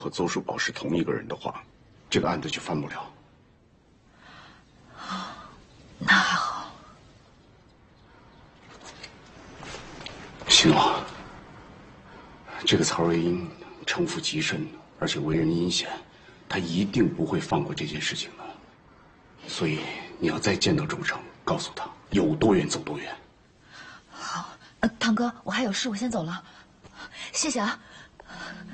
和邹叔宝是同一个人的话，这个案子就翻不了。 那还好。 行了，这个曹瑞英城府极深，而且为人阴险，他一定不会放过这件事情的。所以你要再见到周成，告诉他有多远走多远。 好，堂哥，我还有事，我先走了，谢谢啊。